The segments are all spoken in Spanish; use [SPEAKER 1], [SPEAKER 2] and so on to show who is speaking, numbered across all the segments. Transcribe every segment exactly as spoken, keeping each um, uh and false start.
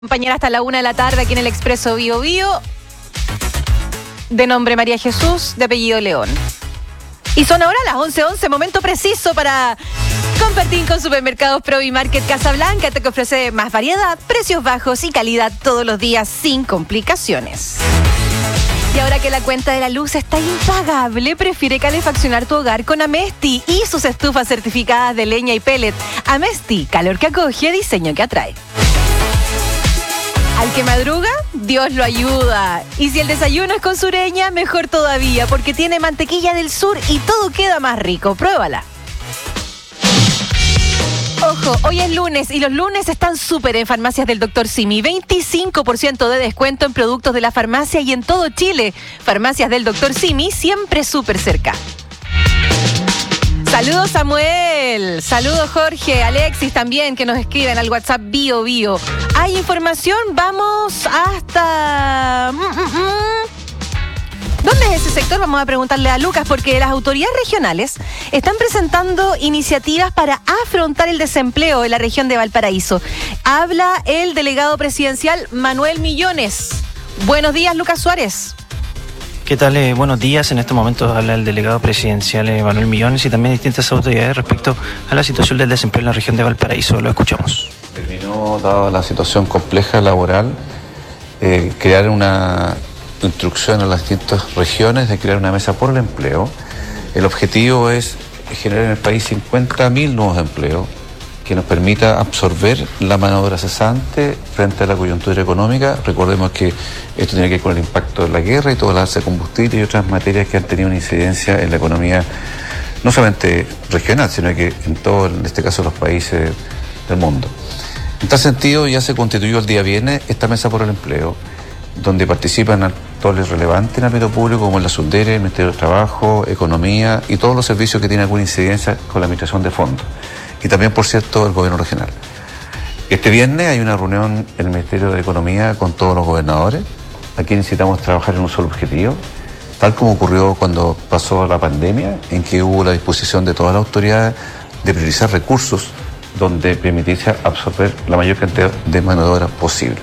[SPEAKER 1] Acompañar hasta la una de la tarde aquí en el Expreso Bio Bio. De nombre María Jesús, de apellido León. Y son ahora las once once, momento preciso para compartir con Supermercados Provimarket Casablanca, que ofrece más variedad, precios bajos y calidad todos los días sin complicaciones. Y ahora que la cuenta de la luz está impagable, prefiere calefaccionar tu hogar con Amesti y sus estufas certificadas de leña y pellet. Amesti, calor que acoge, diseño que atrae. Al que madruga, Dios lo ayuda. Y si el desayuno es con sureña, mejor todavía, porque tiene mantequilla del sur y todo queda más rico. Pruébala. Ojo, hoy es lunes y los lunes están súper en Farmacias del doctor Simi. veinticinco por ciento de descuento en productos de la farmacia y en todo Chile. Farmacias del doctor Simi, siempre súper cerca. Saludos Samuel, saludos Jorge, Alexis también, que nos escriben al WhatsApp Bio Bio. Hay información, vamos hasta... ¿Dónde es ese sector? Vamos a preguntarle a Lucas, porque las autoridades regionales están presentando iniciativas para afrontar el desempleo en la región de Valparaíso. Habla el delegado presidencial Manuel Millones. Buenos días, Lucas Suárez.
[SPEAKER 2] ¿Qué tal? Eh, buenos días. En este momento habla el delegado presidencial eh, Manuel Millones y también distintas autoridades respecto a la situación del desempleo en la región de Valparaíso. Lo escuchamos.
[SPEAKER 3] Terminó, dada la situación compleja laboral, eh, crear una instrucción a las distintas regiones de crear una mesa por el empleo. El objetivo es generar en el país cincuenta mil nuevos empleos que nos permita absorber la mano de obra cesante frente a la coyuntura económica. Recordemos que esto tiene que ver con el impacto de la guerra y todo el alza de combustible y otras materias que han tenido una incidencia en la economía no solamente regional, sino que en todo, en este caso, los países del mundo. En tal sentido, ya se constituyó el día viernes esta mesa por el empleo, donde participan actores relevantes en el ámbito público como la SUNDERE, el Ministerio del Trabajo, Economía y todos los servicios que tienen alguna incidencia con la administración de fondos. Y también, por cierto, el gobierno regional. Este viernes hay una reunión en el Ministerio de Economía con todos los gobernadores. Aquí necesitamos trabajar en un solo objetivo, tal como ocurrió cuando pasó la pandemia, en que hubo la disposición de todas las autoridades de priorizar recursos donde permitiese absorber la mayor cantidad de mano de obra posible.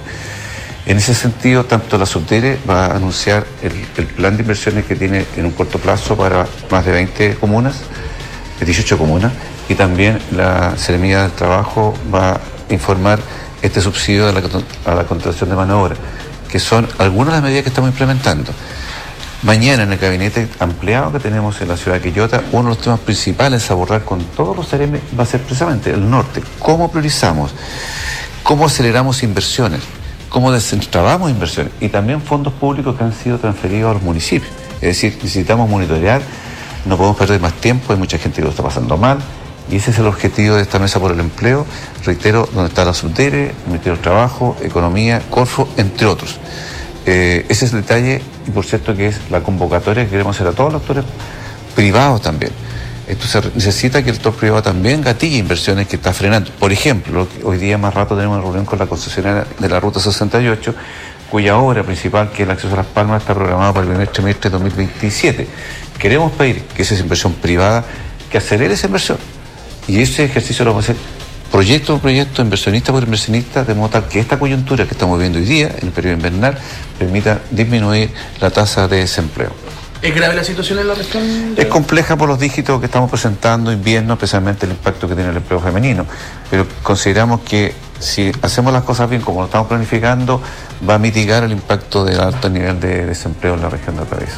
[SPEAKER 3] En ese sentido, tanto la SUNDERE va a anunciar el, el plan de inversiones que tiene en un corto plazo para más de veinte comunas, de dieciocho comunas, y también la Seremía del Trabajo va a informar este subsidio a la, a la contratación de mano de obra, que son algunas de las medidas que estamos implementando. Mañana, en el gabinete ampliado que tenemos en la ciudad de Quillota, uno de los temas principales a abordar con todos los Seremi va a ser precisamente el norte. ¿Cómo priorizamos? ¿Cómo aceleramos inversiones? ¿Cómo desentrabamos inversiones? Y también fondos públicos que han sido transferidos a los municipios. Es decir, necesitamos monitorear, no podemos perder más tiempo, hay mucha gente que lo está pasando mal. Y ese es el objetivo de esta mesa por el empleo, reitero, donde está la SUNDERE, el Ministerio del Trabajo, Economía, Corfo, entre otros. Eh, ese es el detalle, y por cierto que es la convocatoria que queremos hacer a todos los actores privados también. Esto se necesita que el sector privado también gatille inversiones que está frenando. Por ejemplo, hoy día más rato tenemos una reunión con la concesionaria de la Ruta sesenta y ocho, cuya obra principal, que es el acceso a Las Palmas, está programada para el primer trimestre de dos mil veintisiete. Queremos pedir que esa inversión privada, que acelere esa inversión. Y ese ejercicio lo vamos a hacer proyecto por proyecto, inversionista por inversionista, de modo tal que esta coyuntura que estamos viendo hoy día, en el periodo invernal, permita disminuir la tasa de desempleo.
[SPEAKER 4] ¿Es grave la situación en la región?
[SPEAKER 3] Es compleja por los dígitos que estamos presentando, invierno, especialmente el impacto que tiene el empleo femenino, pero consideramos que si hacemos las cosas bien como lo estamos planificando, va a mitigar el impacto del alto nivel de desempleo en la región del país.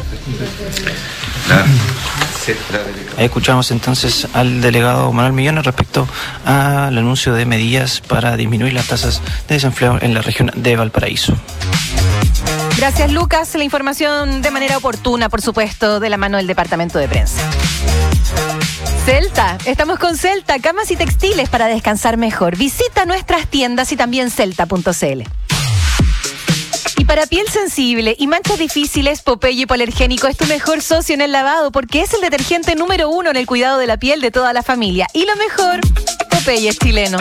[SPEAKER 2] Ahí escuchamos entonces al delegado Manuel Millones respecto al anuncio de medidas para disminuir las tasas de desempleo en la región de Valparaíso.
[SPEAKER 1] Gracias, Lucas. La información de manera oportuna, por supuesto, de la mano del Departamento de Prensa. Celta, estamos con Celta, camas y textiles para descansar mejor. Visita nuestras tiendas y también celta punto c l. Y para piel sensible y manchas difíciles, Popeye Hipoalergénico es tu mejor socio en el lavado, porque es el detergente número uno en el cuidado de la piel de toda la familia. Y lo mejor, Popeye es chileno.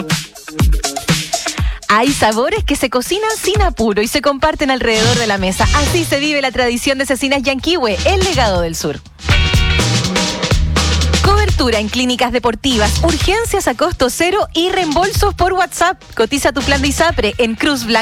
[SPEAKER 1] Hay sabores que se cocinan sin apuro y se comparten alrededor de la mesa. Así se vive la tradición de Cecinas Yanquihue, el legado del sur. Cover Cobertura en clínicas deportivas, urgencias a costo cero y reembolsos por WhatsApp. Cotiza tu plan de ISAPRE en Cruz Blanca.